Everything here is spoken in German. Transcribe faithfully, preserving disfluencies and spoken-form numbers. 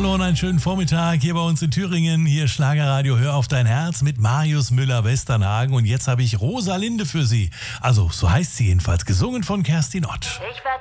Hallo und einen schönen Vormittag hier bei uns in Thüringen. Hier Schlagerradio Hör auf dein Herz mit Marius Müller-Westernhagen. Und jetzt habe ich Rosalinde für Sie. Also, so heißt sie jedenfalls, gesungen von Kerstin Ott. Ich war